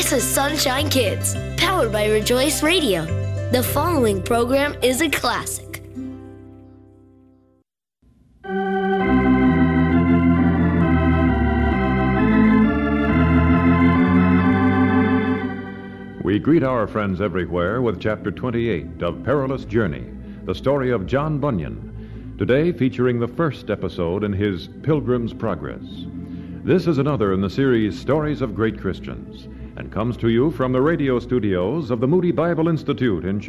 This is Sunshine Kids, powered by Rejoice Radio. The following program is a classic. We greet our friends everywhere with Chapter 28 of Perilous Journey, the story of John Bunyan, today featuring the first episode in his Pilgrim's Progress. This is another in the series Stories of Great Christians, and comes to you from the radio studios of the Moody Bible Institute in Chicago.